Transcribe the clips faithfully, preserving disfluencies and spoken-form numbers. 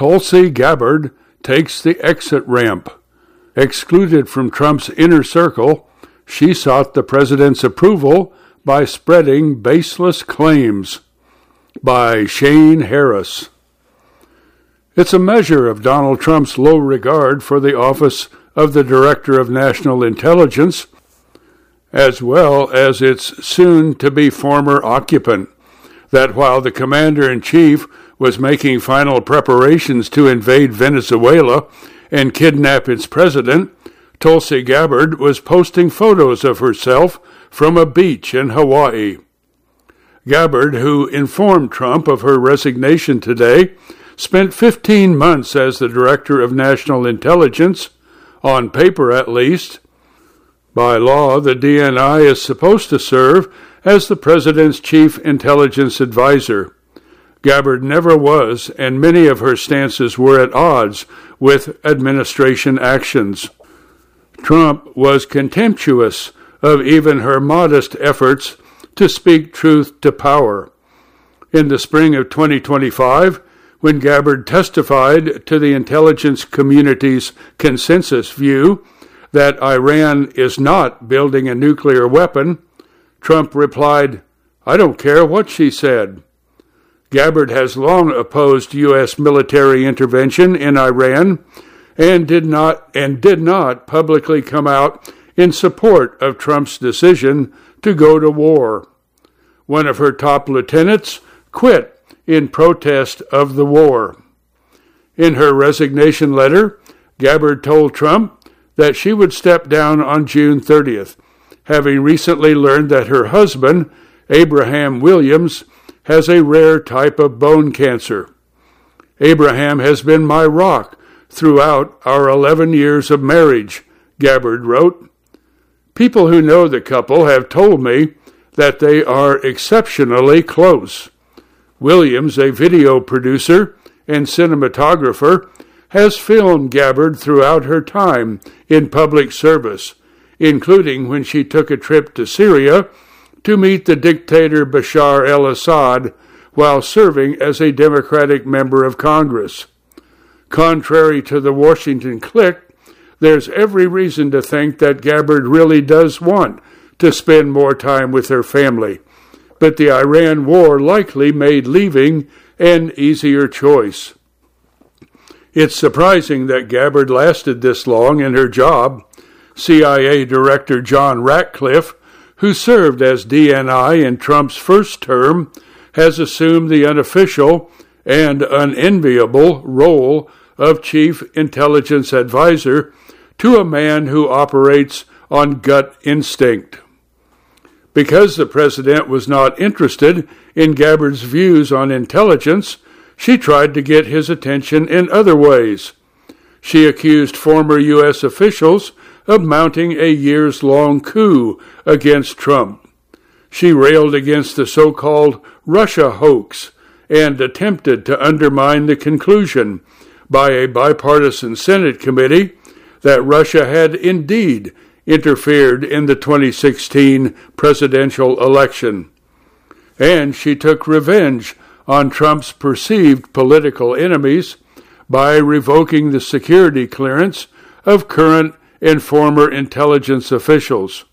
Tulsi Gabbard takes the exit ramp. Excluded from Trump's inner circle, she sought the president's approval by spreading baseless claims. By Shane Harris. It's a measure of Donald Trump's low regard for the office of the Director of National Intelligence, as well as its soon-to-be former occupant, that while the commander-in-chief was making final preparations to invade Venezuela and kidnap its president, Tulsi Gabbard was posting photos of herself from a beach in Hawaii. Gabbard, who informed Trump of her resignation today, spent fifteen months as the Director of National Intelligence, on paper at least. By law, the D N I is supposed to serve as the President's chief intelligence advisor. Gabbard never was, and many of her stances were at odds with administration actions. Trump was contemptuous of even her modest efforts to speak truth to power. In the spring of twenty twenty-five, when Gabbard testified to the intelligence community's consensus view that Iran is not building a nuclear weapon, Trump replied, "I don't care what she said." Gabbard has long opposed U S military intervention in Iran and did not and did not publicly come out in support of Trump's decision to go to war. One of her top lieutenants quit in protest of the war. In her resignation letter, Gabbard told Trump that she would step down on June thirtieth, having recently learned that her husband, Abraham Williams, has a rare type of bone cancer. "Abraham has been my rock throughout our eleven years of marriage," Gabbard wrote. "People who know the couple have told me that they are exceptionally close. Williams, a video producer and cinematographer, has filmed Gabbard throughout her time in public service, including when she took a trip to Syria to meet the dictator Bashar al-Assad while serving as a Democratic member of Congress. Contrary to the Washington clique, there's every reason to think that Gabbard really does want to spend more time with her family, but the Iran war likely made leaving an easier choice. It's surprising that Gabbard lasted this long in her job. C I A Director John Ratcliffe, who served as D N I in Trump's first term, has assumed the unofficial and unenviable role of Chief Intelligence Advisor to a man who operates on gut instinct. Because the president was not interested in Gabbard's views on intelligence, she tried to get his attention in other ways. She accused former U S officials of mounting a years-long coup against Trump. She railed against the so-called Russia hoax and attempted to undermine the conclusion by a bipartisan Senate committee that Russia had indeed interfered in the twenty sixteen presidential election. And she took revenge on Trump's perceived political enemies by revoking the security clearance of current and former intelligence officials.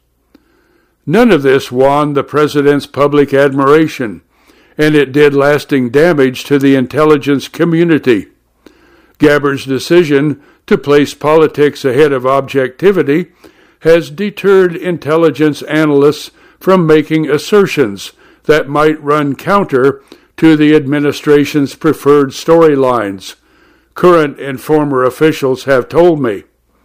None of this won the president's public admiration, and it did lasting damage to the intelligence community. Gabbard's decision to place politics ahead of objectivity has deterred intelligence analysts from making assertions that might run counter to the administration's preferred storylines, current and former officials have told me.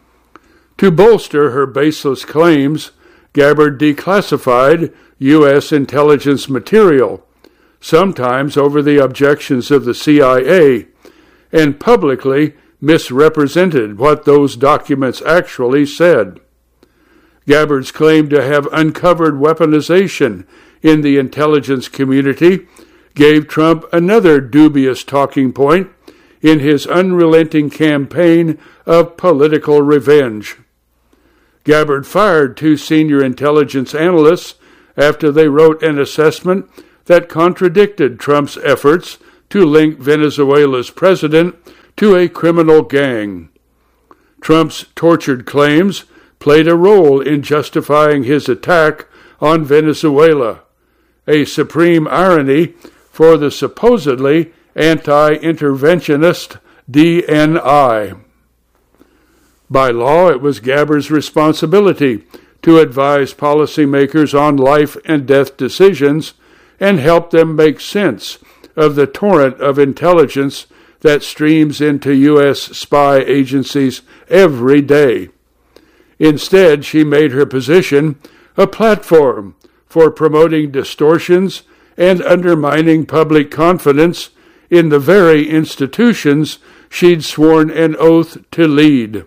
To bolster her baseless claims, Gabbard declassified U S intelligence material, sometimes over the objections of the C I A, and publicly misrepresented what those documents actually said. Gabbard's claim to have uncovered weaponization in the intelligence community gave Trump another dubious talking point in his unrelenting campaign of political revenge. Gabbard fired two senior intelligence analysts after they wrote an assessment that contradicted Trump's efforts to link Venezuela's president to to a criminal gang. Trump's tortured claims played a role in justifying his attack on Venezuela, a supreme irony for the supposedly anti-interventionist D N I. By law, it was Gabbard's responsibility to advise policymakers on life and death decisions and help them make sense of the torrent of intelligence that streams into U S spy agencies every day. Instead, she made her position a platform for promoting distortions and undermining public confidence in the very institutions she'd sworn an oath to lead.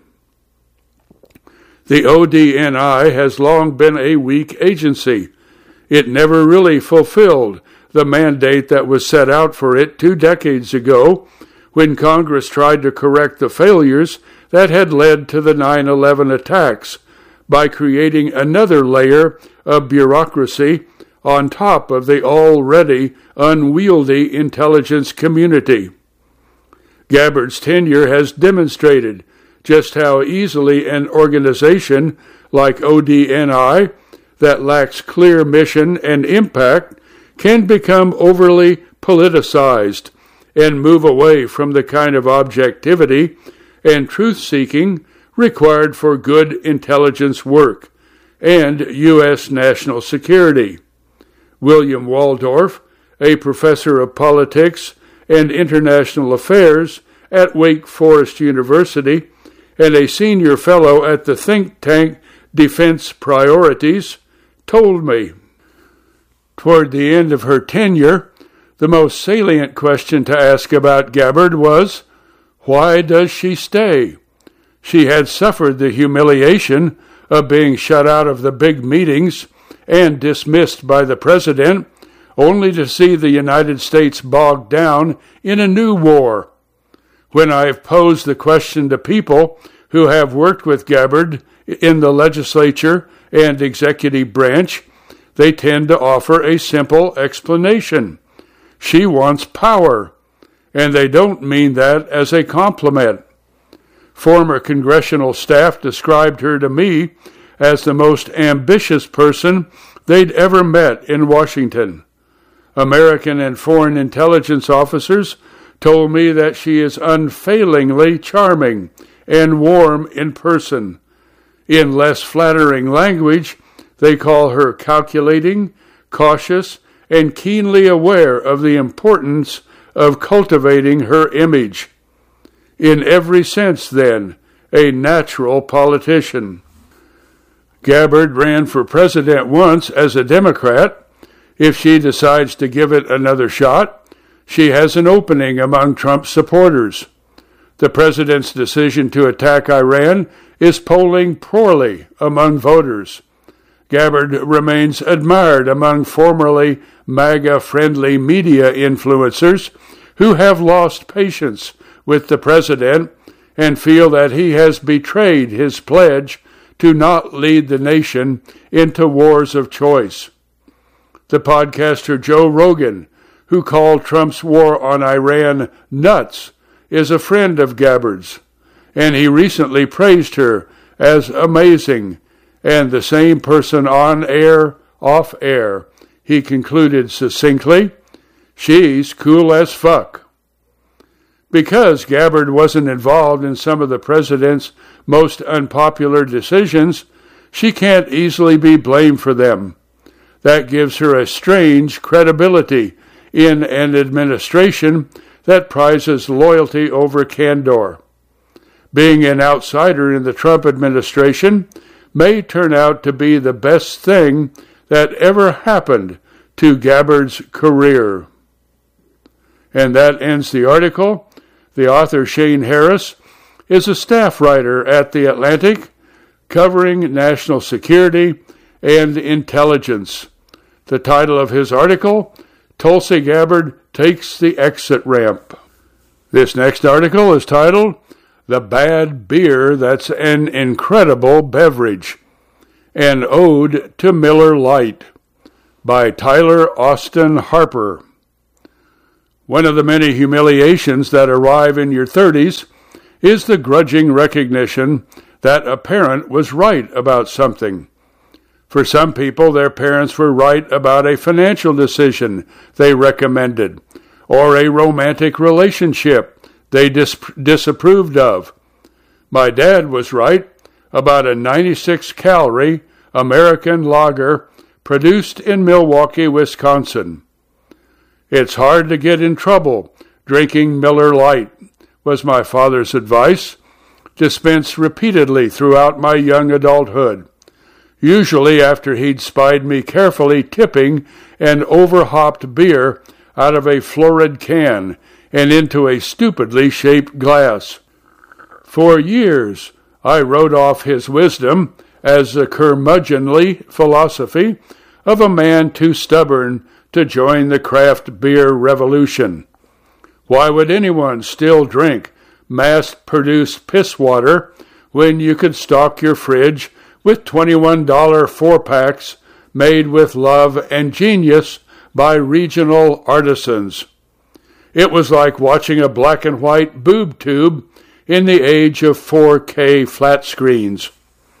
The O D N I has long been a weak agency. It never really fulfilled the mandate that was set out for it two decades ago when Congress tried to correct the failures that had led to the nine eleven attacks by creating another layer of bureaucracy on top of the already unwieldy intelligence community. Gabbard's tenure has demonstrated just how easily an organization like O D N I that lacks clear mission and impact can become overly politicized and move away from the kind of objectivity and truth-seeking required for good intelligence work and U S national security. William Waldorf, a professor of politics and international affairs at Wake Forest University and a senior fellow at the think tank Defense Priorities, told me. Toward the end of her tenure, the most salient question to ask about Gabbard was, why does she stay? She had suffered the humiliation of being shut out of the big meetings and dismissed by the president, only to see the United States bogged down in a new war. When I've posed the question to people who have worked with Gabbard in the legislature and executive branch, they tend to offer a simple explanation. She wants power, and they don't mean that as a compliment. Former congressional staff described her to me as the most ambitious person they'd ever met in Washington. American and foreign intelligence officers told me that she is unfailingly charming and warm in person. In less flattering language, they call her calculating, cautious, and keenly aware of the importance of cultivating her image. In every sense, then, a natural politician. Gabbard ran for president once as a Democrat. If she decides to give it another shot, she has an opening among Trump's supporters. The president's decision to attack Iran is polling poorly among voters. Gabbard remains admired among formerly MAGA-friendly media influencers who have lost patience with the president and feel that he has betrayed his pledge to not lead the nation into wars of choice. The podcaster Joe Rogan, who called Trump's war on Iran nuts, is a friend of Gabbard's, and he recently praised her as amazing, and the same person on air, off air. He concluded succinctly, she's cool as fuck. Because Gabbard wasn't involved in some of the president's most unpopular decisions, she can't easily be blamed for them. That gives her a strange credibility in an administration that prizes loyalty over candor. Being an outsider in the Trump administration may turn out to be the best thing that ever happened to Gabbard's career. And that ends the article. The author, Shane Harris, is a staff writer at The Atlantic, covering national security and intelligence. The title of his article, Tulsi Gabbard Takes the Exit Ramp. This next article is titled, The Bad Beer That's an Incredible Beverage, an Ode to Miller Lite, by Tyler Austin Harper. One of the many humiliations that arrive in your thirties is the grudging recognition that a parent was right about something. For some people, their parents were right about a financial decision they recommended, or a romantic relationship they dis- disapproved of. My dad was right about a ninety-six calorie American lager produced in Milwaukee, Wisconsin. It's hard to get in trouble drinking Miller Lite, was my father's advice, dispensed repeatedly throughout my young adulthood, usually after he'd spied me carefully tipping an overhopped beer out of a florid can and into a stupidly shaped glass. For years, I wrote off his wisdom as the curmudgeonly philosophy of a man too stubborn to join the craft beer revolution. Why would anyone still drink mass-produced piss water when you could stock your fridge with twenty-one dollars four-packs made with love and genius by regional artisans? It was like watching a black and white boob tube in the age of four K flat screens.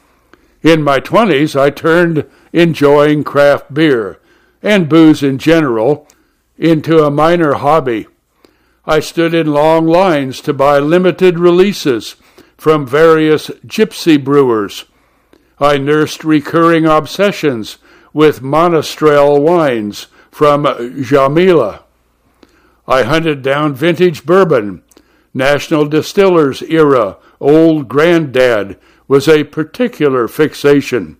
In my twenties, I turned enjoying craft beer, and booze in general, into a minor hobby. I stood in long lines to buy limited releases from various gypsy brewers. I nursed recurring obsessions with monastrell wines from Jamila. I hunted down vintage bourbon. National Distillers era Old Granddad was a particular fixation.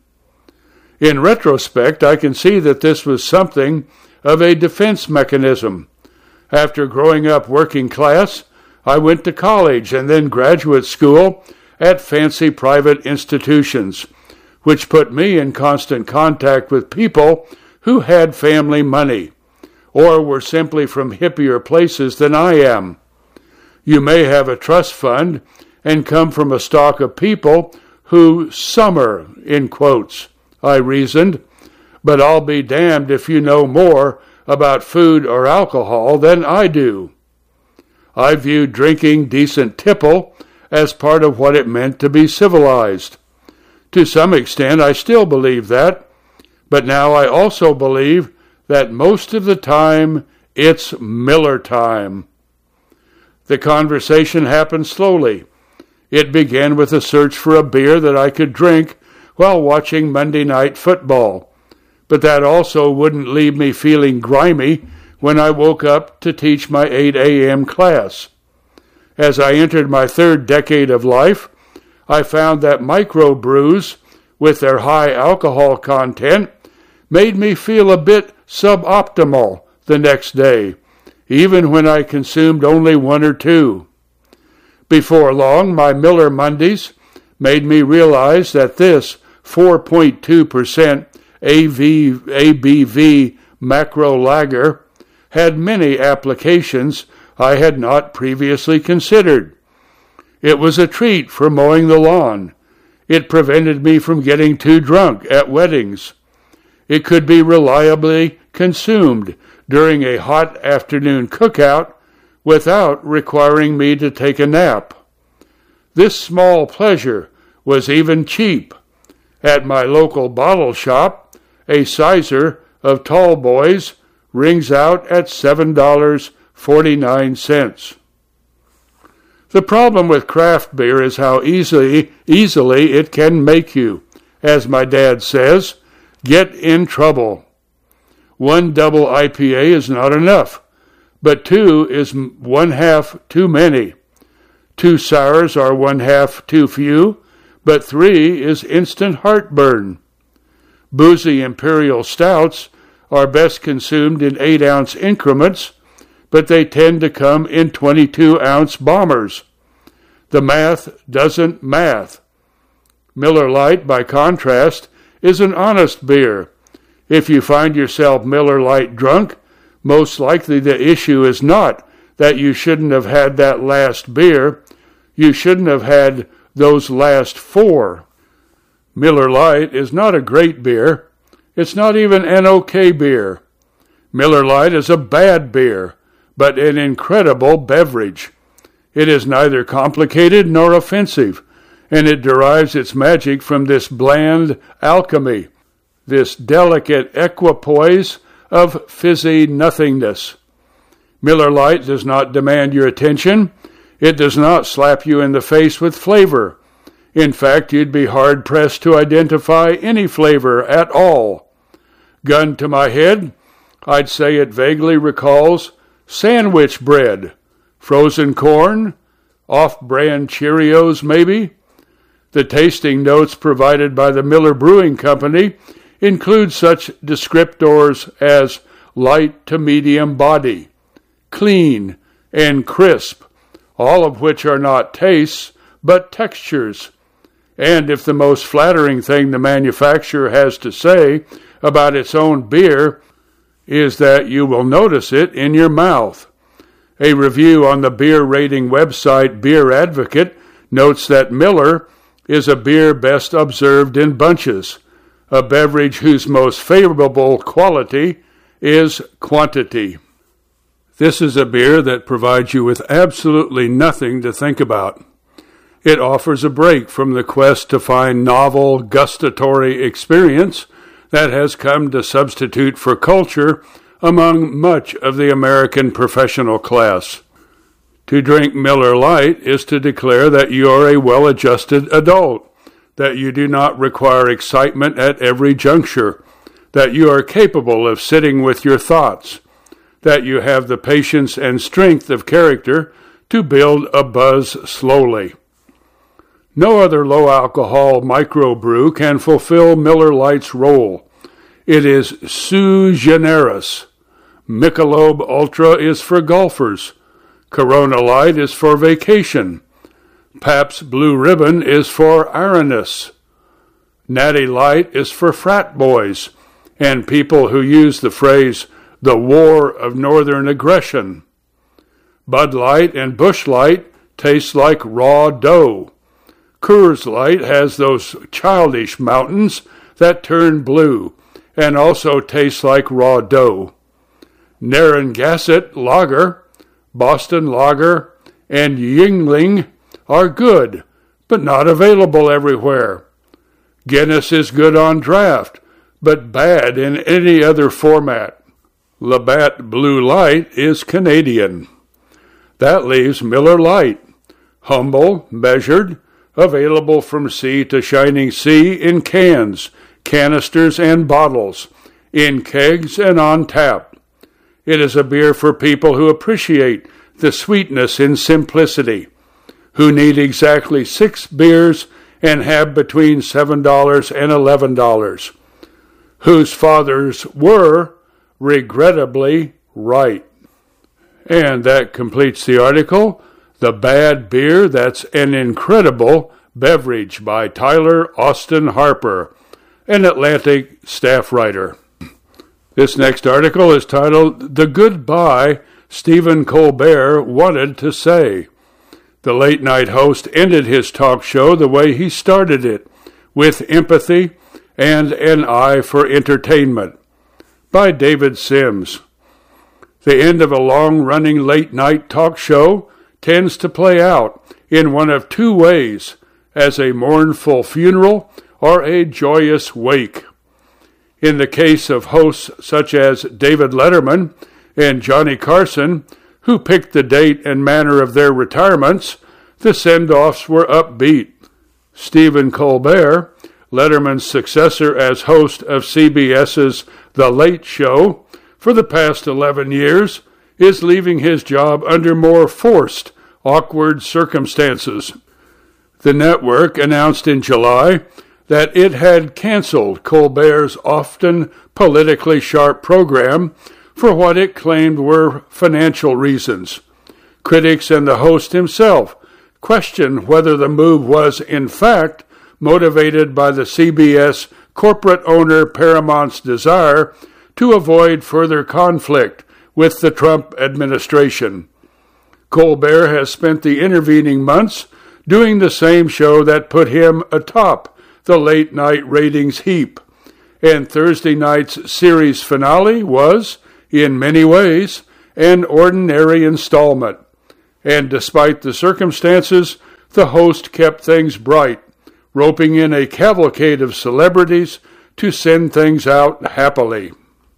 In retrospect, I can see that this was something of a defense mechanism. After growing up working class, I went to college and then graduate school at fancy private institutions, which put me in constant contact with people who had family money, or were simply from hippier places than I am. You may have a trust fund and come from a stock of people who summer, in quotes, I reasoned, but I'll be damned if you know more about food or alcohol than I do. I viewed drinking decent tipple as part of what it meant to be civilized. To some extent, I still believe that, but now I also believe that most of the time it's Miller time. The conversation happened slowly. It began with a search for a beer that I could drink while watching Monday Night Football, but that also wouldn't leave me feeling grimy when I woke up to teach my eight a.m. class. As I entered my third decade of life, I found that microbrews, with their high alcohol content, made me feel a bit suboptimal the next day, even when I consumed only one or two. Before long, my Miller Mondays made me realize that this four point two percent A B V macro lager had many applications I had not previously considered. It was a treat for mowing the lawn. It prevented me from getting too drunk at weddings. It could be reliably consumed during a hot afternoon cookout without requiring me to take a nap. This small pleasure was even cheap. At my local bottle shop, a sizer of Tall Boys rings out at seven dollars and forty-nine cents. The problem with craft beer is how easily, easily it can make you, as my dad says, get in trouble. One double I P A is not enough, but two is one half too many. Two sours are one half too few, but three is instant heartburn. Boozy imperial stouts are best consumed in eight-ounce increments, but they tend to come in twenty-two-ounce bombers. The math doesn't math. Miller Lite, by contrast, is an honest beer. If you find yourself Miller Lite drunk, most likely the issue is not that you shouldn't have had that last beer. You shouldn't have had those last four. Miller Lite is not a great beer. It's not even an okay beer. Miller Lite is a bad beer, but an incredible beverage. It is neither complicated nor offensive, and it derives its magic from this bland alchemy, this delicate equipoise of fizzy nothingness. Miller Lite does not demand your attention. It does not slap you in the face with flavor. In fact, you'd be hard-pressed to identify any flavor at all. Gun to my head, I'd say it vaguely recalls sandwich bread, frozen corn, off-brand Cheerios maybe. The tasting notes provided by the Miller Brewing Company include such descriptors as light to medium body, clean, and crisp, all of which are not tastes, but textures. And if the most flattering thing the manufacturer has to say about its own beer is that you will notice it in your mouth. A review on the beer rating website Beer Advocate notes that Miller is a beer best observed in bunches, a beverage whose most favorable quality is quantity. This is a beer that provides you with absolutely nothing to think about. It offers a break from the quest to find novel, gustatory experience that has come to substitute for culture among much of the American professional class. To drink Miller Lite is to declare that you are a well-adjusted adult, that you do not require excitement at every juncture, that you are capable of sitting with your thoughts, that you have the patience and strength of character to build a buzz slowly. No other low-alcohol microbrew can fulfill Miller Lite's role. It is sui generis. Michelob Ultra is for golfers. Corona Light is for vacation. Pabst Blue Ribbon is for ironists. Natty Light is for frat boys and people who use the phrase, the war of northern aggression. Bud Light and Busch Light taste like raw dough. Coors Light has those childish mountains that turn blue and also taste like raw dough. Narragansett Lager, Boston Lager, and Yuengling are good, but not available everywhere. Guinness is good on draft, but bad in any other format. Labatt Blue Light is Canadian. That leaves Miller Lite, humble, measured, available from sea to shining sea in cans, canisters, and bottles, in kegs and on tap. It is a beer for people who appreciate the sweetness in simplicity, who need exactly six beers and have between seven dollars and eleven dollars, whose fathers were, regrettably, right. And that completes the article, The Bad Beer That's an Incredible Beverage by Tyler Austin Harper, an Atlantic staff writer. This next article is titled, The Goodbye Stephen Colbert Wanted to Say. The late-night host ended his talk show the way he started it, with empathy and an eye for entertainment. By David Sims. The end of a long-running late-night talk show tends to play out in one of two ways, as a mournful funeral or a joyous wake. In the case of hosts such as David Letterman and Johnny Carson, who picked the date and manner of their retirements, the send-offs were upbeat. Stephen Colbert, Letterman's successor as host of CBS's The Late Show for the past eleven years, is leaving his job under more forced, awkward circumstances. The network announced in July that it had canceled Colbert's often politically sharp program for what it claimed were financial reasons. Critics and the host himself questioned whether the move was, in fact, motivated by the C B S corporate owner Paramount's desire to avoid further conflict with the Trump administration. Colbert has spent the intervening months doing the same show that put him atop the late-night ratings heap, and Thursday night's series finale was, in many ways, an ordinary installment. And despite the circumstances, the host kept things bright, roping in a cavalcade of celebrities to send things out happily.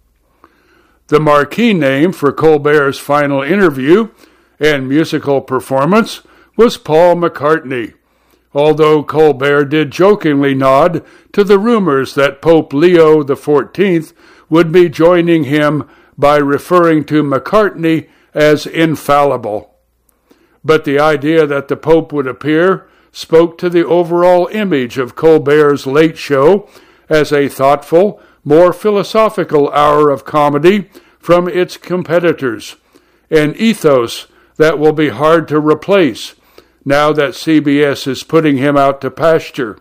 The marquee name for Colbert's final interview and musical performance was Paul McCartney, although Colbert did jokingly nod to the rumors that Pope Leo the fourteenth would be joining him by referring to McCartney as infallible. But the idea that the Pope would appear spoke to the overall image of Colbert's Late Show as a thoughtful, more philosophical hour of comedy from its competitors, an ethos that will be hard to replace now that C B S is putting him out to pasture.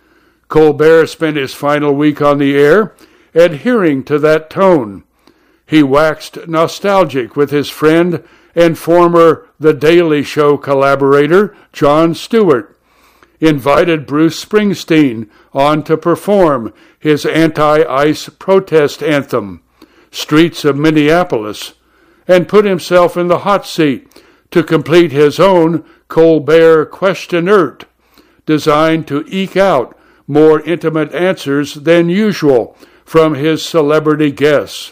Colbert spent his final week on the air adhering to that tone. He waxed nostalgic with his friend and former The Daily Show collaborator, Jon Stewart, invited Bruce Springsteen on to perform his anti-ICE protest anthem, Streets of Minneapolis, and put himself in the hot seat to complete his own Colbert Questionnaire, designed to eke out more intimate answers than usual from his celebrity guests.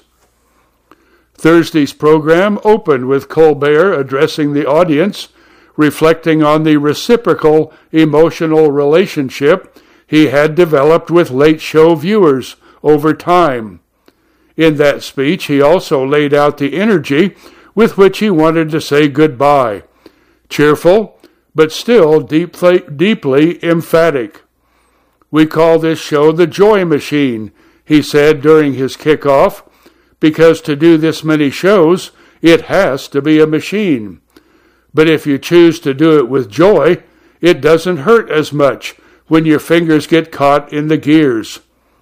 Thursday's program opened with Colbert addressing the audience, reflecting on the reciprocal emotional relationship he had developed with Late Show viewers over time. In that speech, he also laid out the energy with which he wanted to say goodbye, cheerful, but still deeply, deeply emphatic. "We call this show the Joy Machine," he said during his kickoff, "because to do this many shows, it has to be a machine. But if you choose to do it with joy, it doesn't hurt as much when your fingers get caught in the gears."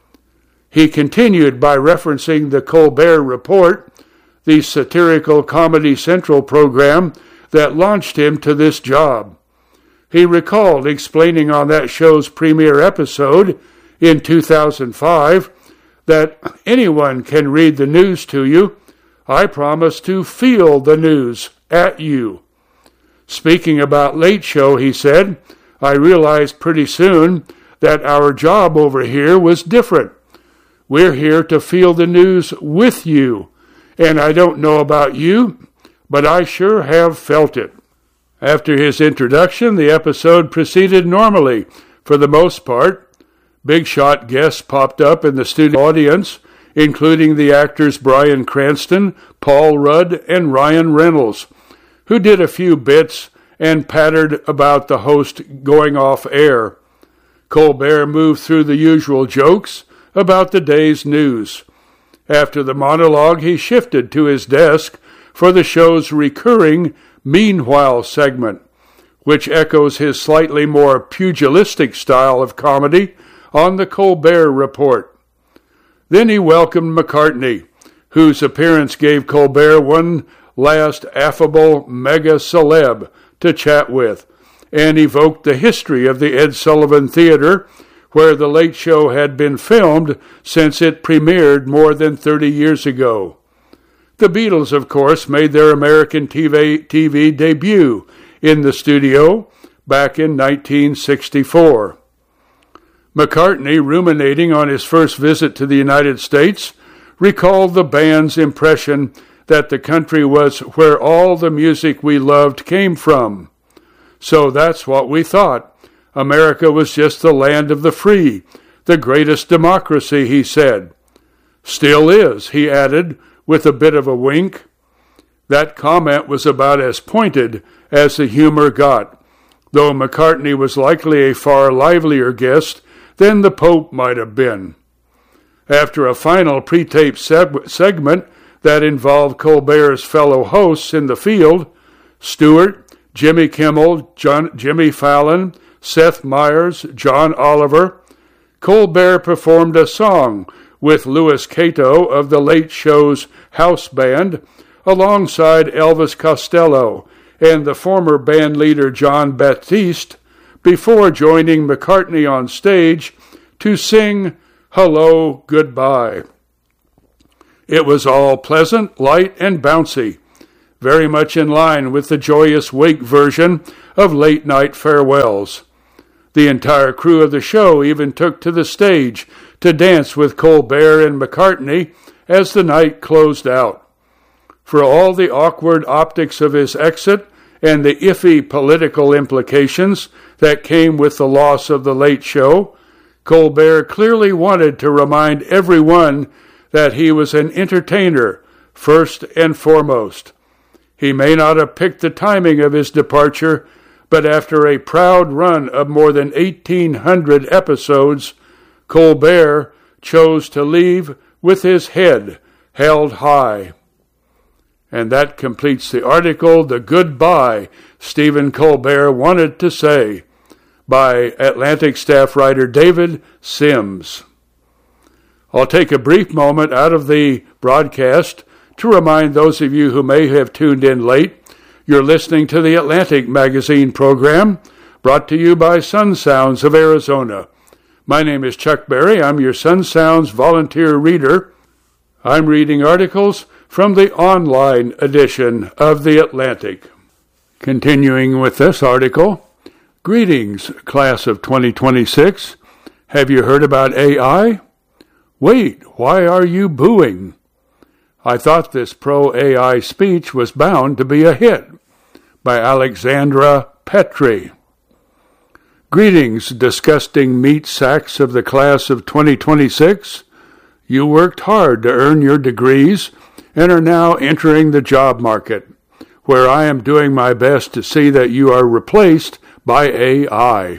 He continued by referencing the Colbert Report, the satirical Comedy Central program that launched him to this job. He recalled explaining on that show's premiere episode in two thousand five that anyone can read the news to you. I promise to feel the news at you. Speaking about Late Show, he said, "I realized pretty soon that our job over here was different. We're here to feel the news with you, and I don't know about you, but I sure have felt it." After his introduction, the episode proceeded normally, for the most part. Big shot guests popped up in the studio audience, including the actors Bryan Cranston, Paul Rudd, and Ryan Reynolds, who did a few bits and pattered about the host going off air. Colbert moved through the usual jokes about the day's news. After the monologue, he shifted to his desk for the show's recurring Meanwhile segment, which echoes his slightly more pugilistic style of comedy on the Colbert Report. Then he welcomed McCartney, whose appearance gave Colbert one last affable mega celeb to chat with, and evoked the history of the Ed Sullivan Theater, where The Late Show had been filmed since it premiered more than thirty years ago. The Beatles, of course, made their American T V, T V debut in the studio back in nineteen sixty-four. McCartney, ruminating on his first visit to the United States, recalled the band's impression that the country was where all the music we loved came from. "So that's what we thought. America was just the land of the free, the greatest democracy," he said. "Still is," he added, with a bit of a wink. That comment was about as pointed as the humor got, though McCartney was likely a far livelier guest than the Pope might have been. After a final pre-taped seg- segment that involved Colbert's fellow hosts in the field, Stewart, Jimmy Kimmel, John, Jimmy Fallon, Seth Meyers, John Oliver, Colbert performed a song with Louis Cato of The Late Show's house band, alongside Elvis Costello and the former band leader John Baptiste, before joining McCartney on stage to sing Hello, Goodbye. It was all pleasant, light, and bouncy, very much in line with the joyous wake version of late-night farewells. The entire crew of the show even took to the stage to dance with Colbert and McCartney as the night closed out. For all the awkward optics of his exit and the iffy political implications that came with the loss of the Late Show, Colbert clearly wanted to remind everyone that he was an entertainer first and foremost. He may not have picked the timing of his departure, but after a proud run of more than eighteen hundred episodes, Colbert chose to leave with his head held high. And that completes the article, The Goodbye Stephen Colbert Wanted to Say, by Atlantic staff writer David Sims. I'll take a brief moment out of the broadcast to remind those of you who may have tuned in late, you're listening to the Atlantic Magazine program, brought to you by Sun Sounds of Arizona. My name is Chuck Berry. I'm your Sun Sounds volunteer reader. I'm reading articles from the online edition of the Atlantic. Continuing with this article, greetings, class of twenty twenty-six. Have you heard about A I? Wait, why are you booing? I thought this pro-A I speech was bound to be a hit, by Alexandra Petri. Greetings, disgusting meat sacks of the class of twenty twenty-six. You worked hard to earn your degrees and are now entering the job market, where I am doing my best to see that you are replaced by A I.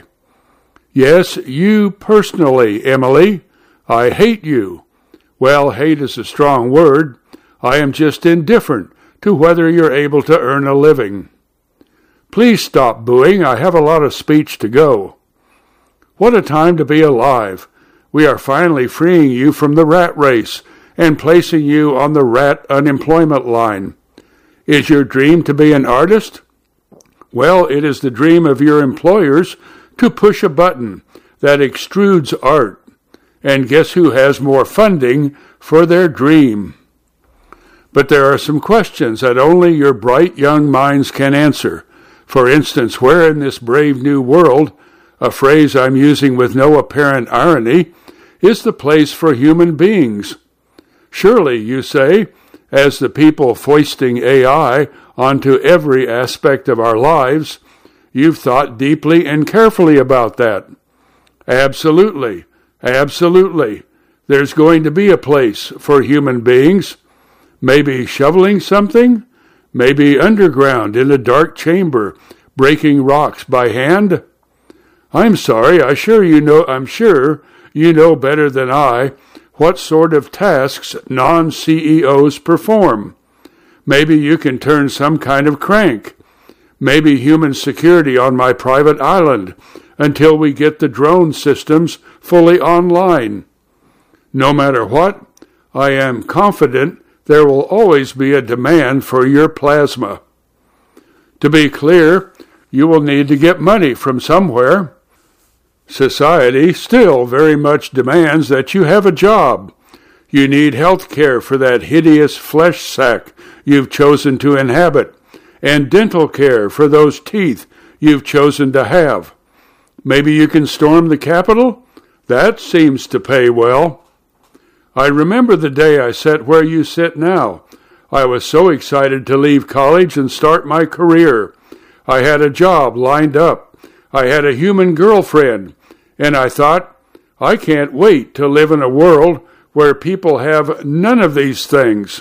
Yes, you personally, Emily. I hate you. Well, hate is a strong word. I am just indifferent to whether you're able to earn a living. Please stop booing. I have a lot of speech to go. What a time to be alive. We are finally freeing you from the rat race and placing you on the rat unemployment line. Is your dream to be an artist? Well, it is the dream of your employers to push a button that extrudes art. And guess who has more funding for their dream? But there are some questions that only your bright young minds can answer. For instance, where in this brave new world, a phrase I'm using with no apparent irony, is the place for human beings? Surely, you say, as the people foisting A I onto every aspect of our lives, you've thought deeply and carefully about that. Absolutely, absolutely. There's going to be a place for human beings. Maybe shoveling something? Maybe underground in a dark chamber, breaking rocks by hand? I'm sorry, I sure you know I'm sure you know better than I what sort of tasks non-C E Os perform. Maybe you can turn some kind of crank. Maybe human security on my private island until we get the drone systems fully online. No matter what, I am confident there will always be a demand for your plasma. To be clear, you will need to get money from somewhere. Society still very much demands that you have a job. You need health care for that hideous flesh sack you've chosen to inhabit, and dental care for those teeth you've chosen to have. Maybe you can storm the Capitol? That seems to pay well. I remember the day I sat where you sit now. I was so excited to leave college and start my career. I had a job lined up. I had a human girlfriend. And I thought, I can't wait to live in a world where people have none of these things.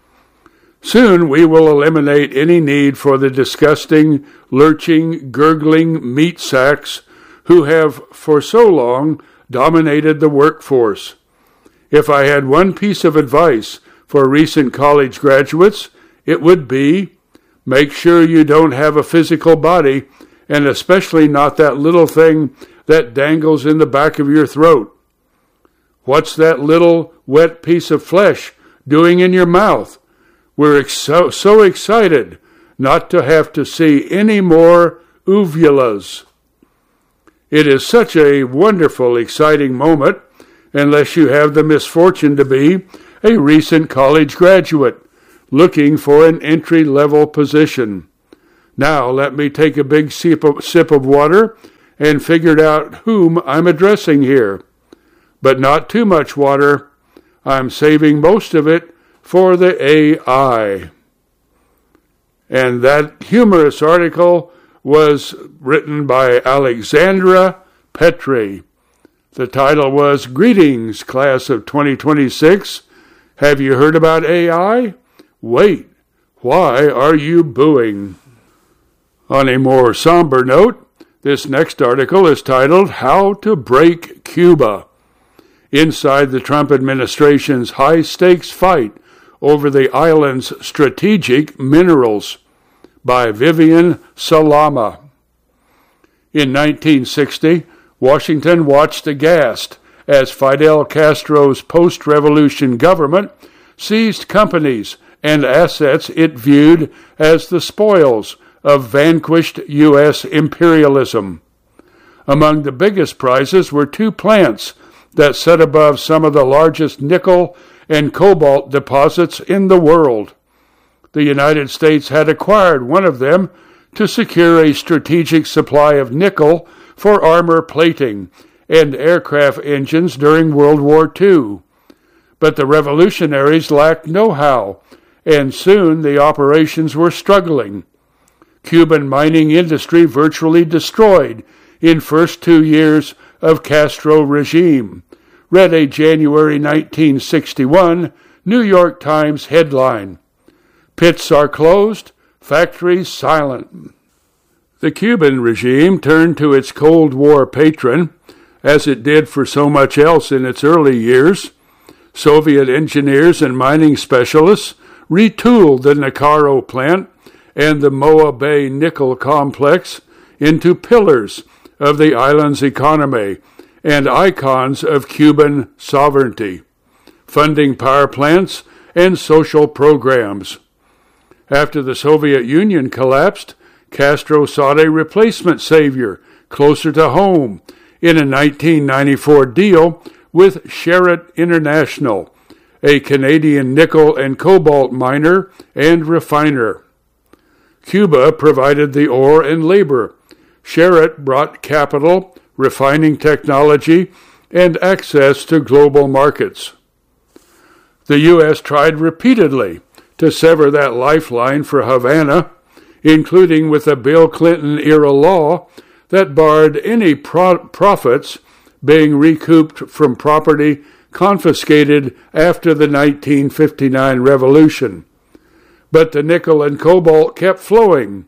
Soon we will eliminate any need for the disgusting, lurching, gurgling meat sacks who have for so long dominated the workforce. If I had one piece of advice for recent college graduates, it would be, make sure you don't have a physical body, and especially not that little thing that dangles in the back of your throat. What's that little wet piece of flesh doing in your mouth? We're ex- so, so excited not to have to see any more uvulas. It is such a wonderful, exciting moment, unless you have the misfortune to be a recent college graduate, looking for an entry-level position. Now let me take a big sip of, sip of water and figure out whom I'm addressing here. But not too much water. I'm saving most of it for the A I. And that humorous article was written by Alexandra Petri. The title was, Greetings, Class of twenty twenty-six. Have you heard about A I? Wait, why are you booing? On a more somber note, this next article is titled, How to Break Cuba. Inside the Trump administration's high-stakes fight over the island's strategic minerals, by Vivian Salama. In nineteen sixty, Washington watched aghast as Fidel Castro's post-revolution government seized companies and assets it viewed as the spoils of vanquished U S imperialism. Among the biggest prizes were two plants that sat above some of the largest nickel and cobalt deposits in the world. The United States had acquired one of them to secure a strategic supply of nickel for armor plating and aircraft engines during World War Two. But the revolutionaries lacked know-how, and soon the operations were struggling. Cuban mining industry virtually destroyed in first two years of Castro regime, read a January nineteen sixty-one New York Times headline. Pits are closed, factories silent. The Cuban regime turned to its Cold War patron, as it did for so much else in its early years. Soviet engineers and mining specialists retooled the Nakaro plant and the Moa Bay nickel complex into pillars of the island's economy and icons of Cuban sovereignty, funding power plants and social programs. After the Soviet Union collapsed, Castro sought a replacement savior closer to home in a nineteen ninety-four deal with Sherritt International, a Canadian nickel and cobalt miner and refiner. Cuba provided the ore and labor. Sherritt brought capital, refining technology, and access to global markets. The U S tried repeatedly to sever that lifeline for Havana, including with a Bill Clinton-era law that barred any pro- profits being recouped from property confiscated after the nineteen fifty-nine revolution. But the nickel and cobalt kept flowing.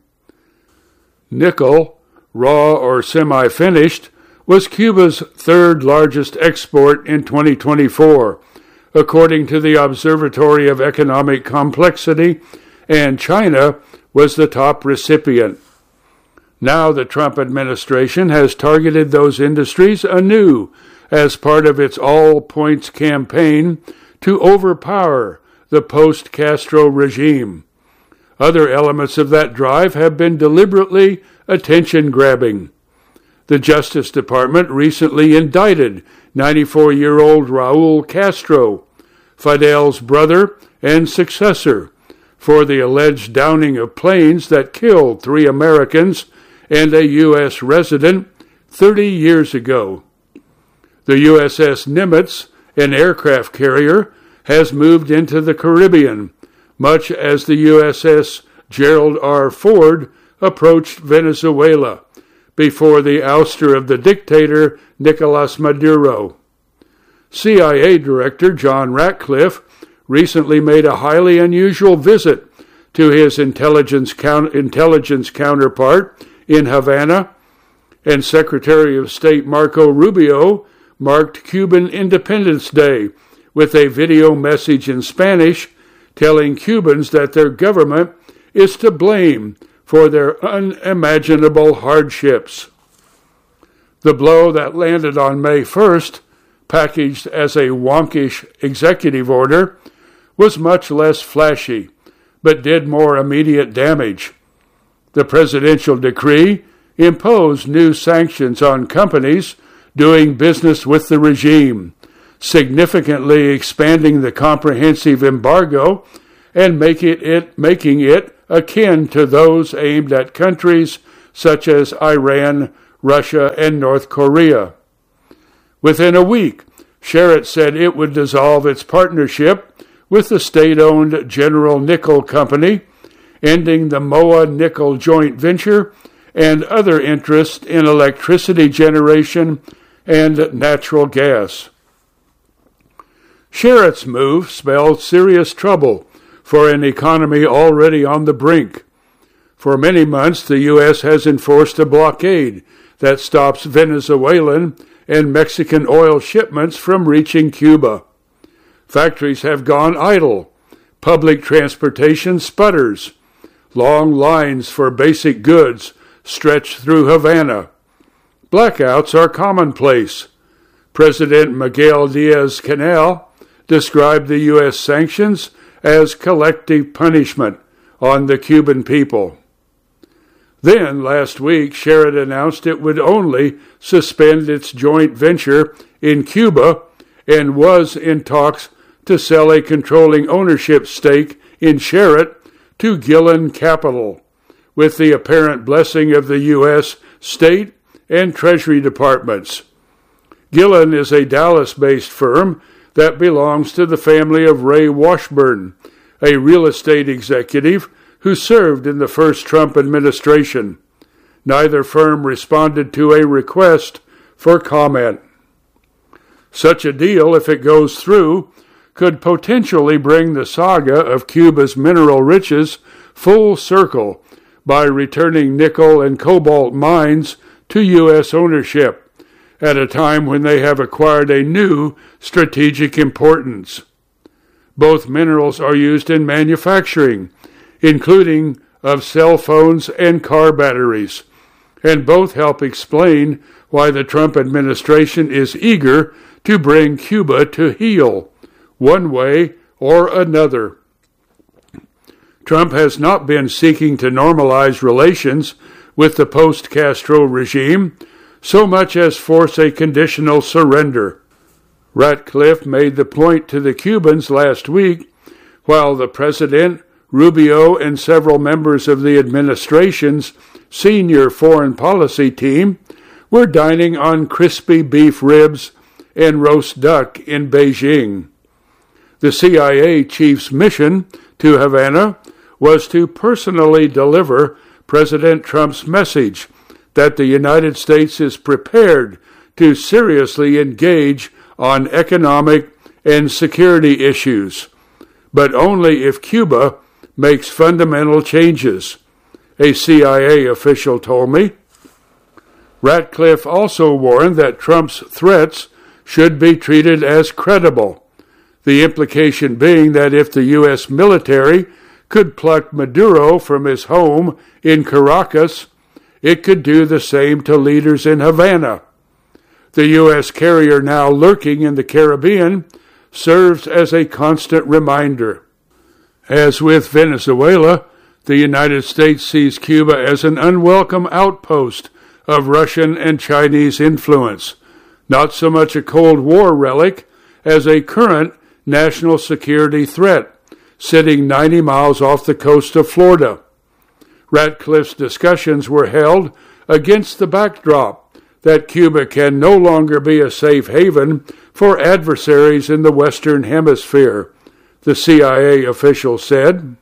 Nickel, raw or semi-finished, was Cuba's third largest export in twenty twenty-four, according to the Observatory of Economic Complexity, and China was the top recipient. Now the Trump administration has targeted those industries anew as part of its all-points campaign to overpower the post-Castro regime. Other elements of that drive have been deliberately attention-grabbing. The Justice Department recently indicted ninety-four-year-old Raul Castro, Fidel's brother and successor, for the alleged downing of planes that killed three Americans and a U S resident thirty years ago. The U S S Nimitz, an aircraft carrier, has moved into the Caribbean, much as the U S S Gerald R. Ford approached Venezuela before the ouster of the dictator Nicolas Maduro. C I A Director John Ratcliffe recently made a highly unusual visit to his intelligence, count, intelligence counterpart in Havana, and Secretary of State Marco Rubio marked Cuban Independence Day with a video message in Spanish telling Cubans that their government is to blame for their unimaginable hardships. The blow that landed on May first, packaged as a wonkish executive order, was much less flashy, but did more immediate damage. The presidential decree imposed new sanctions on companies doing business with the regime, significantly expanding the comprehensive embargo and making it, making it akin to those aimed at countries such as Iran, Russia, and North Korea. Within a week, Sherritt said it would dissolve its partnership with the state-owned General Nickel Company, ending the M O A Nickel joint venture and other interests in electricity generation and natural gas. Sherritt's move spelled serious trouble for an economy already on the brink. For many months, the U S has enforced a blockade that stops Venezuelan and Mexican oil shipments from reaching Cuba. Factories have gone idle. Public transportation sputters. Long lines for basic goods stretch through Havana. Blackouts are commonplace. President Miguel Diaz-Canel described the U S sanctions as collective punishment on the Cuban people. Then, last week, Sherritt announced it would only suspend its joint venture in Cuba and was in talks to sell a controlling ownership stake in Sherritt to Gillen Capital, with the apparent blessing of the U S State and Treasury Departments. Gillen is a Dallas-based firm that belongs to the family of Ray Washburn, a real estate executive who served in the first Trump administration. Neither firm responded to a request for comment. Such a deal, if it goes through, could potentially bring the saga of Cuba's mineral riches full circle by returning nickel and cobalt mines to U S ownership at a time when they have acquired a new strategic importance. Both minerals are used in manufacturing, including of cell phones and car batteries, and both help explain why the Trump administration is eager to bring Cuba to heel, one way or another. Trump has not been seeking to normalize relations with the post-Castro regime so much as force a conditional surrender. Ratcliffe made the point to the Cubans last week, while the president, Rubio, and several members of the administration's senior foreign policy team were dining on crispy beef ribs and roast duck in Beijing. The C I A chief's mission to Havana was to personally deliver President Trump's message that the United States is prepared to seriously engage on economic and security issues, but only if Cuba makes fundamental changes, a C I A official told me. Ratcliffe also warned that Trump's threats should be treated as credible, the implication being that if the U S military could pluck Maduro from his home in Caracas, it could do the same to leaders in Havana. The U S carrier now lurking in the Caribbean serves as a constant reminder. As with Venezuela, the United States sees Cuba as an unwelcome outpost of Russian and Chinese influence, not so much a Cold War relic as a current national security threat, sitting ninety miles off the coast of Florida. Ratcliffe's discussions were held against the backdrop that Cuba can no longer be a safe haven for adversaries in the Western Hemisphere, the C I A official said.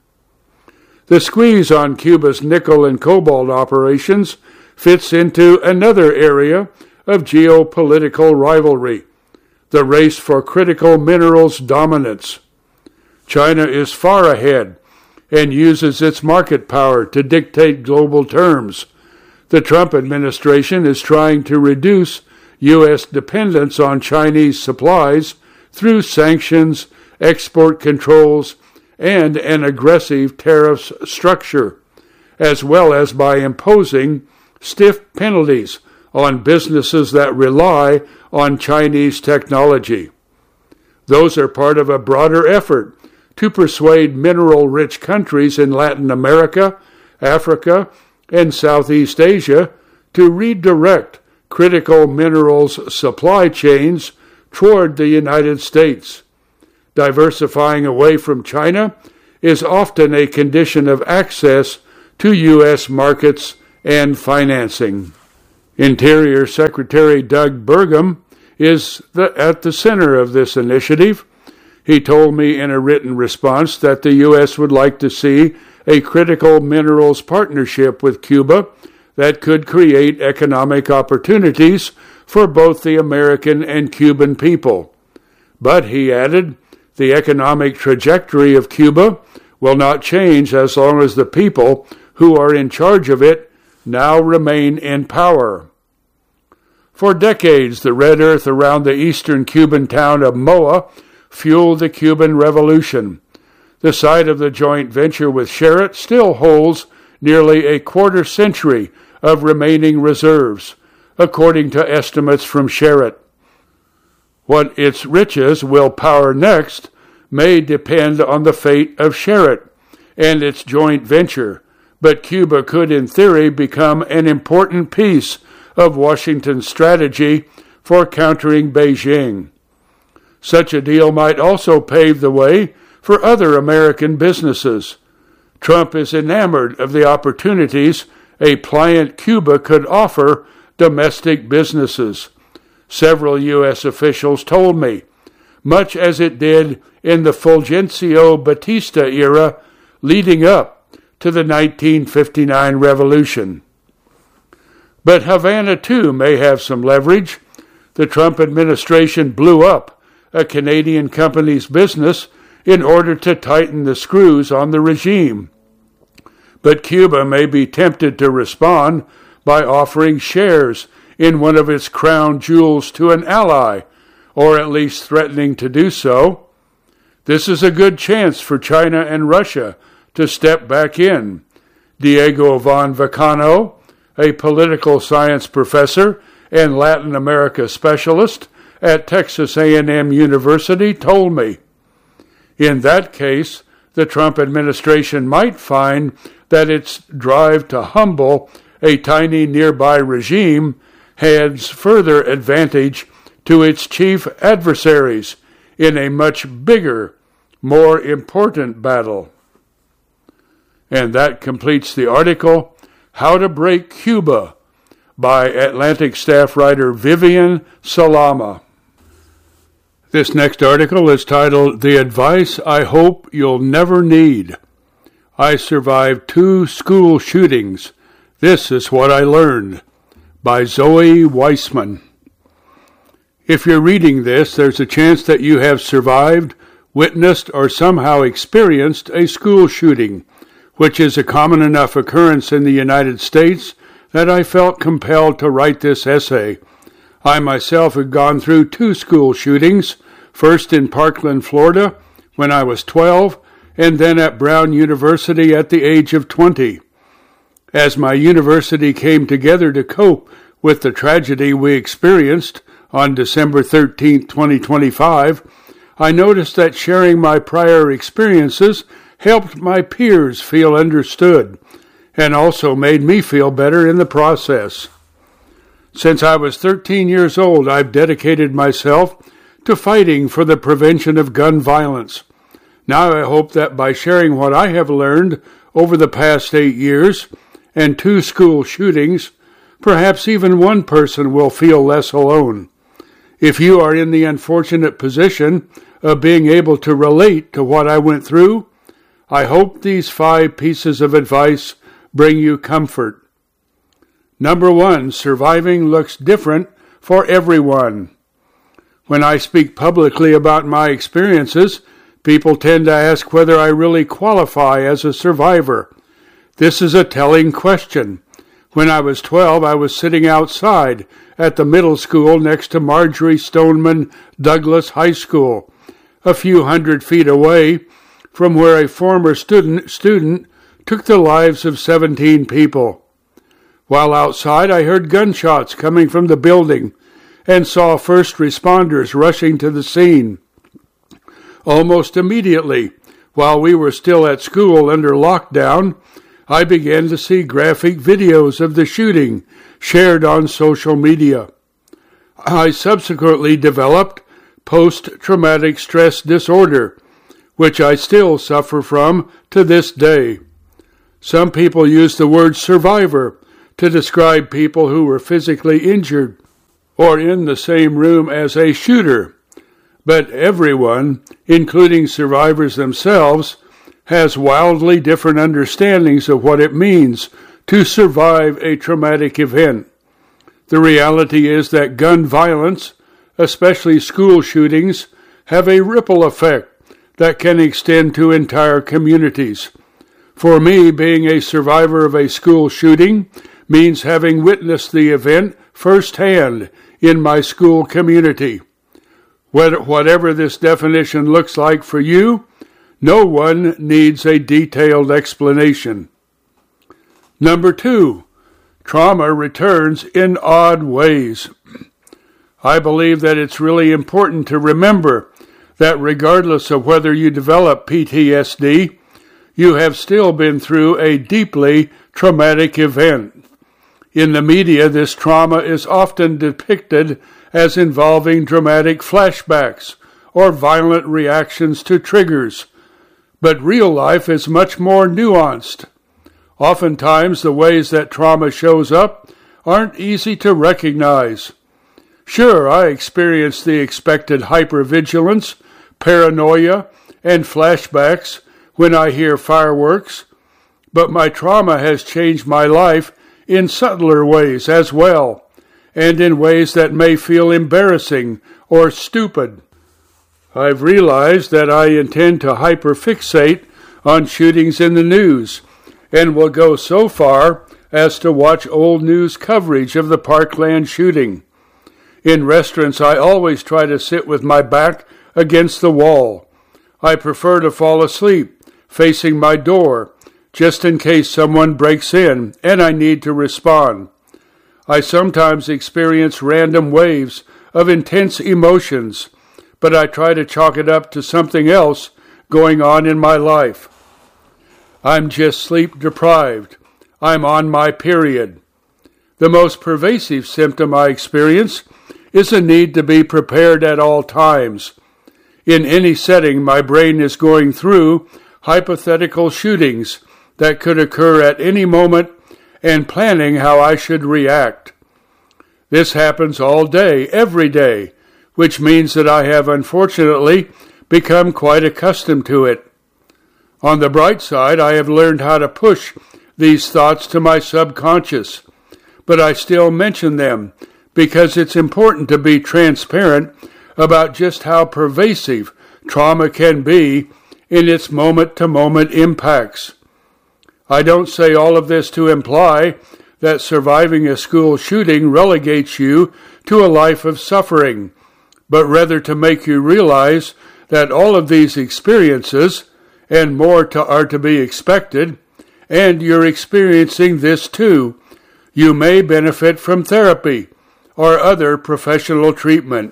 The squeeze on Cuba's nickel and cobalt operations fits into another area of geopolitical rivalry, the race for critical minerals dominance. China is far ahead and uses its market power to dictate global terms. The Trump administration is trying to reduce U S dependence on Chinese supplies through sanctions, export controls, and an aggressive tariffs structure, as well as by imposing stiff penalties on businesses that rely on Chinese technology. Those are part of a broader effort to persuade mineral-rich countries in Latin America, Africa, and Southeast Asia to redirect critical minerals supply chains toward the United States. Diversifying away from China is often a condition of access to U S markets and financing. Interior Secretary Doug Burgum is the, at the center of this initiative. He told me in a written response that the U S would like to see a critical minerals partnership with Cuba that could create economic opportunities for both the American and Cuban people. But, he added, the economic trajectory of Cuba will not change as long as the people who are in charge of it now remain in power. For decades, the red earth around the eastern Cuban town of Moa fueled the Cuban Revolution. The site of the joint venture with Sherritt still holds nearly a quarter century of remaining reserves, according to estimates from Sherritt. What its riches will power next may depend on the fate of Sherritt and its joint venture, but Cuba could in theory become an important piece of Washington's strategy for countering Beijing. Such a deal might also pave the way for other American businesses. Trump is enamored of the opportunities a pliant Cuba could offer domestic businesses. Several U S officials told me, much as it did in the Fulgencio Batista era leading up to the nineteen fifty-nine revolution. But Havana, too, may have some leverage. The Trump administration blew up a Canadian company's business in order to tighten the screws on the regime. But Cuba may be tempted to respond by offering shares in one of its crown jewels to an ally, or at least threatening to do so. This is a good chance for China and Russia to step back in. Diego Von Vacano, a political science professor and Latin America specialist at Texas A and M University, told me. In that case, the Trump administration might find that its drive to humble a tiny nearby regime adds further advantage to its chief adversaries in a much bigger, more important battle. And that completes the article, How to Break Cuba, by Atlantic staff writer Vivian Salama. This next article is titled, The Advice I Hope You'll Never Need. I survived two school shootings. This is what I learned, by Zoe Weissman. If you're reading this, there's a chance that you have survived, witnessed, or somehow experienced a school shooting, which is a common enough occurrence in the United States that I felt compelled to write this essay. I myself had gone through two school shootings, first in Parkland, Florida, when I was twelve, and then at Brown University at the age of twenty. As my university came together to cope with the tragedy we experienced on December thirteenth, twenty twenty-five, I noticed that sharing my prior experiences helped my peers feel understood, and also made me feel better in the process. Since I was thirteen years old, I've dedicated myself to fighting for the prevention of gun violence. Now I hope that by sharing what I have learned over the past eight years and two school shootings, perhaps even one person will feel less alone. If you are in the unfortunate position of being able to relate to what I went through, I hope these five pieces of advice bring you comfort. Number one, surviving looks different for everyone. When I speak publicly about my experiences, people tend to ask whether I really qualify as a survivor. This is a telling question. When I was twelve, I was sitting outside at the middle school next to Marjorie Stoneman Douglas High School, a few hundred feet away from where a former student, student took the lives of seventeen people. While outside, I heard gunshots coming from the building and saw first responders rushing to the scene. Almost immediately, while we were still at school under lockdown, I began to see graphic videos of the shooting shared on social media. I subsequently developed post-traumatic stress disorder, which I still suffer from to this day. Some people use the word survivor to describe people who were physically injured or in the same room as a shooter. But everyone, including survivors themselves, has wildly different understandings of what it means to survive a traumatic event. The reality is that gun violence, especially school shootings, have a ripple effect that can extend to entire communities. For me, being a survivor of a school shooting means having witnessed the event firsthand in my school community. Whatever this definition looks like for you, no one needs a detailed explanation. Number two, trauma returns in odd ways. I believe that it's really important to remember that regardless of whether you develop P T S D, you have still been through a deeply traumatic event. In the media, this trauma is often depicted as involving dramatic flashbacks or violent reactions to triggers, but real life is much more nuanced. Oftentimes, the ways that trauma shows up aren't easy to recognize. Sure, I experienced the expected hypervigilance, paranoia, and flashbacks when I hear fireworks, but my trauma has changed my life in subtler ways as well, and in ways that may feel embarrassing or stupid. I've realized that I intend to hyperfixate on shootings in the news, and will go so far as to watch old news coverage of the Parkland shooting. In restaurants, I always try to sit with my back against the wall. I prefer to fall asleep, facing my door, just in case someone breaks in and I need to respond. I sometimes experience random waves of intense emotions, but I try to chalk it up to something else going on in my life. I'm just sleep deprived. I'm on my period. The most pervasive symptom I experience is a need to be prepared at all times. In any setting, my brain is going through hypothetical shootings that could occur at any moment and planning how I should react. This happens all day, every day, which means that I have unfortunately become quite accustomed to it. On the bright side, I have learned how to push these thoughts to my subconscious, but I still mention them because it's important to be transparent about just how pervasive trauma can be in its moment-to-moment impacts. I don't say all of this to imply that surviving a school shooting relegates you to a life of suffering, but rather to make you realize that all of these experiences and more to, are to be expected, and you're experiencing this too. You may benefit from therapy or other professional treatment.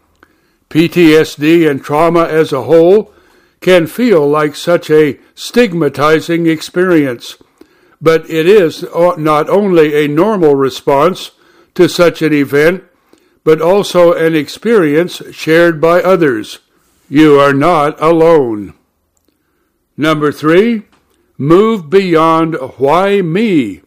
P T S D and trauma as a whole can feel like such a stigmatizing experience, but it is not only a normal response to such an event, but also an experience shared by others. You are not alone. Number three, move beyond why me.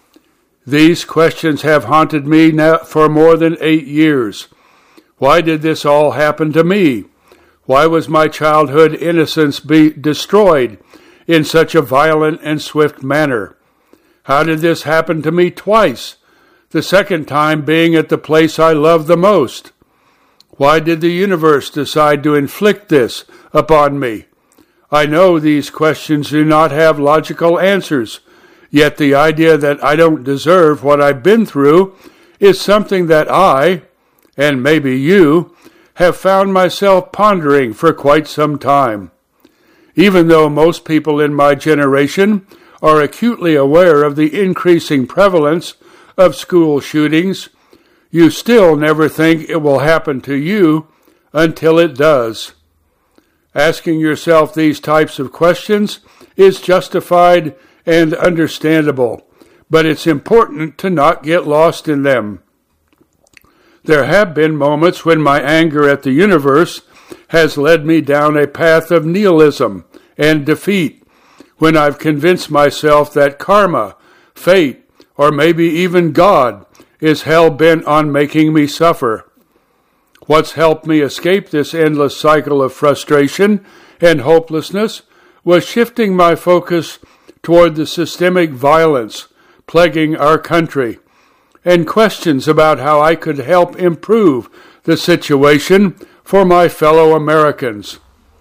These questions have haunted me now for more than eight years. Why did this all happen to me? Why was my childhood innocence be destroyed in such a violent and swift manner? How did this happen to me twice, the second time being at the place I love the most? Why did the universe decide to inflict this upon me? I know these questions do not have logical answers, yet the idea that I don't deserve what I've been through is something that I, and maybe you, have found myself pondering for quite some time. Even though most people in my generation are acutely aware of the increasing prevalence of school shootings, you still never think it will happen to you until it does. Asking yourself these types of questions is justified and understandable, but it's important to not get lost in them. There have been moments when my anger at the universe has led me down a path of nihilism and defeat when I've convinced myself that karma, fate, or maybe even God is hell-bent on making me suffer. What's helped me escape this endless cycle of frustration and hopelessness was shifting my focus toward the systemic violence plaguing our country and questions about how I could help improve the situation for my fellow Americans.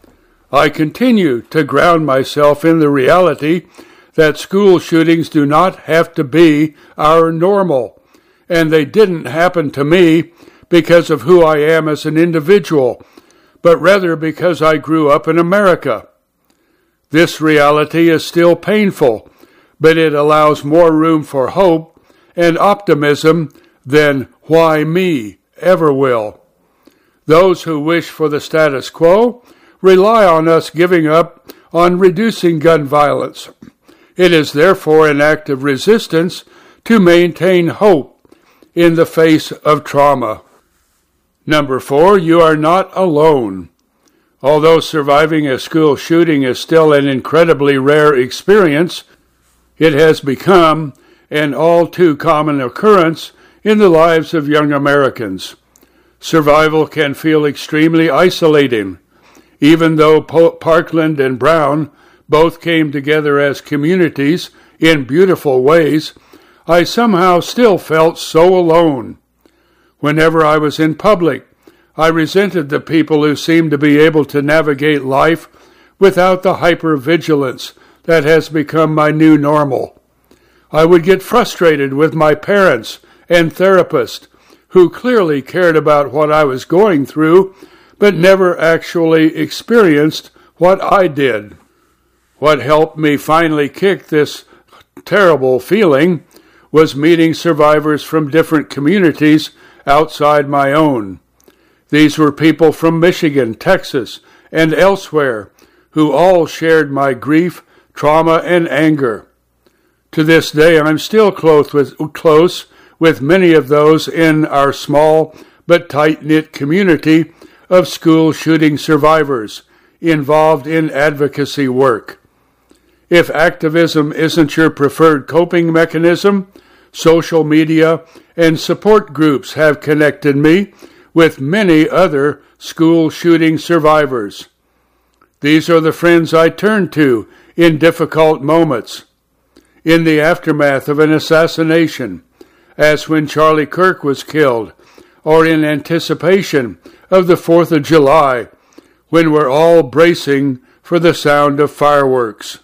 I continue to ground myself in the reality that school shootings do not have to be our normal, and they didn't happen to me because of who I am as an individual, but rather because I grew up in America. This reality is still painful, but it allows more room for hope and optimism than "why me" ever will. Those who wish for the status quo rely on us giving up on reducing gun violence. It is therefore an act of resistance to maintain hope in the face of trauma. Number four, you are not alone. Although surviving a school shooting is still an incredibly rare experience, it has become an all too common occurrence in the lives of young Americans. Survival can feel extremely isolating. Even though Parkland and Brown both came together as communities in beautiful ways, I somehow still felt so alone. Whenever I was in public, I resented the people who seemed to be able to navigate life without the hypervigilance that has become my new normal. I would get frustrated with my parents and therapist, who clearly cared about what I was going through, but never actually experienced what I did. What helped me finally kick this terrible feeling was meeting survivors from different communities outside my own. These were people from Michigan, Texas, and elsewhere who all shared my grief, trauma, and anger. To this day, I'm still close with, close with many of those in our small but tight-knit community of school shooting survivors involved in advocacy work. If activism isn't your preferred coping mechanism, social media and support groups have connected me with many other school shooting survivors. These are the friends I turn to in difficult moments. In the aftermath of an assassination, as when Charlie Kirk was killed, or in anticipation of the fourth of July, when we're all bracing for the sound of fireworks.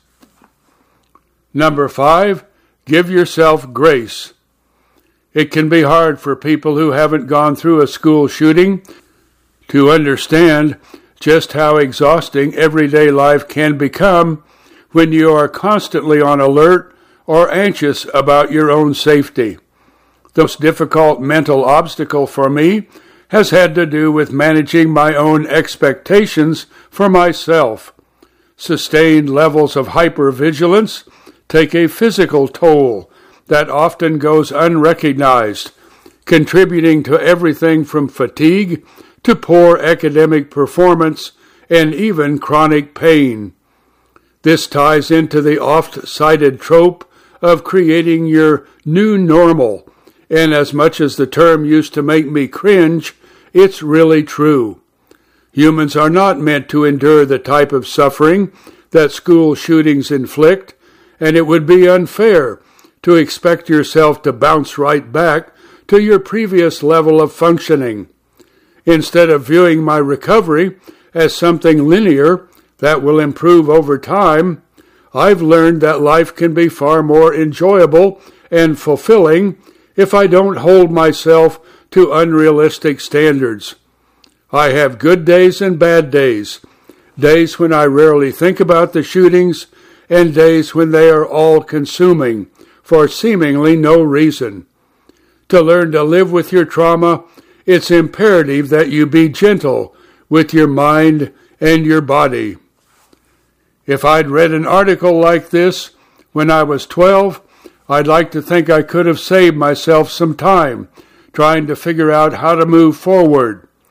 Number five, give yourself grace. It can be hard for people who haven't gone through a school shooting to understand just how exhausting everyday life can become when you are constantly on alert or anxious about your own safety. The most difficult mental obstacle for me has had to do with managing my own expectations for myself. Sustained levels of hypervigilance take a physical toll that often goes unrecognized, contributing to everything from fatigue to poor academic performance and even chronic pain. This ties into the oft-cited trope of creating your new normal, and as much as the term used to make me cringe, it's really true. Humans are not meant to endure the type of suffering that school shootings inflict, and it would be unfair to expect yourself to bounce right back to your previous level of functioning. Instead of viewing my recovery as something linear that will improve over time, I've learned that life can be far more enjoyable and fulfilling if I don't hold myself to unrealistic standards. I have good days and bad days, days when I rarely think about the shootings, and days when they are all-consuming for seemingly no reason. To learn to live with your trauma, it's imperative that you be gentle with your mind and your body. If I'd read an article like this when I was twelve, I'd like to think I could have saved myself some time trying to figure out how to move forward.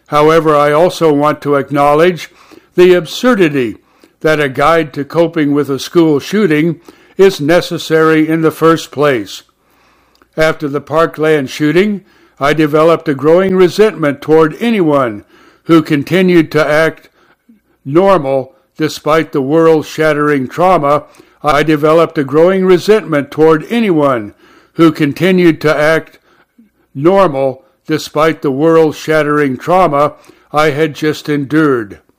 However, I also want to acknowledge the absurdity that a guide to coping with a school shooting is necessary in the first place. After the Parkland shooting, I developed a growing resentment toward anyone who continued to act normal despite the world-shattering trauma. I developed a growing resentment toward anyone who continued to act normal despite the world-shattering trauma I had just endured.